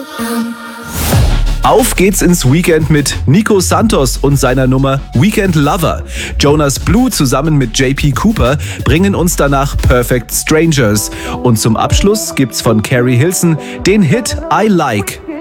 Auf geht's ins Weekend mit Nico Santos und seiner Nummer Weekend Lover. Jonas Blue zusammen mit JP Cooper bringen uns danach Perfect Strangers. Und zum Abschluss gibt's von Carrie Hilson den Hit I Like.